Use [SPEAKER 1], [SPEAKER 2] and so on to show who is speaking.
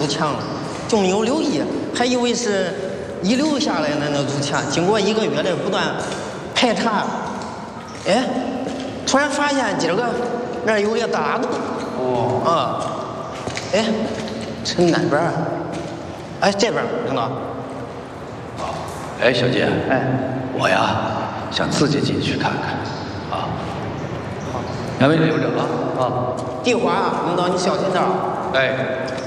[SPEAKER 1] 墙了，就没有留意，还以为是遗留下来的那堵墙。经过1个月的不断排查，哎，突然发现今儿个那儿有个大洞。哦。啊，哎，从那边儿，哎这边看到。
[SPEAKER 2] 哎，小姐，
[SPEAKER 1] 哎，
[SPEAKER 2] 我呀想自己进去看看，啊，两位留着啊，
[SPEAKER 1] 地花啊，领导你小心点儿。
[SPEAKER 2] 哎。